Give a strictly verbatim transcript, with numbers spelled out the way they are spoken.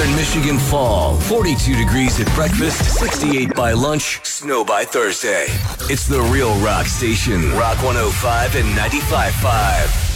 Northern Michigan fall. forty-two degrees at breakfast, sixty-eight by lunch, snow by Thursday. It's the Real Rock Station. Rock one oh five and ninety-five point five.